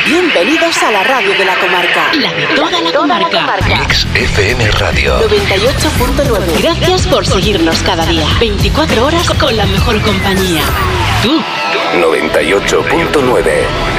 Bienvenidos a la radio de la comarca. La de toda la comarca. Mix FM Radio 98.9. Gracias por seguirnos cada día. 24 horas con la mejor compañía. Tú. 98.9.